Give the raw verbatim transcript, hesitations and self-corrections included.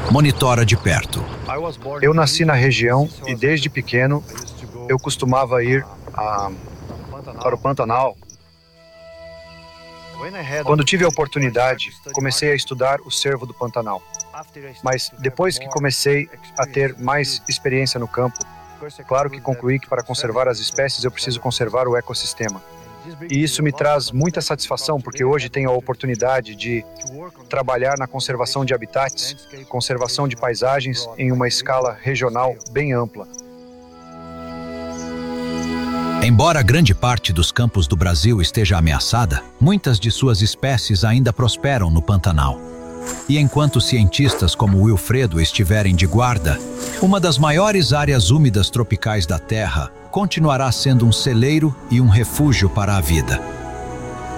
monitora de perto. Eu nasci na região e desde pequeno eu costumava ir a, para o Pantanal. Quando tive a oportunidade, comecei a estudar o cervo do Pantanal. Mas depois que comecei a ter mais experiência no campo, claro que concluí que para conservar as espécies eu preciso conservar o ecossistema. E isso me traz muita satisfação, porque hoje tenho a oportunidade de trabalhar na conservação de habitats, conservação de paisagens em uma escala regional bem ampla. Embora grande parte dos campos do Brasil esteja ameaçada, muitas de suas espécies ainda prosperam no Pantanal. E enquanto cientistas como Wilfredo estiverem de guarda, uma das maiores áreas úmidas tropicais da Terra continuará sendo um celeiro e um refúgio para a vida.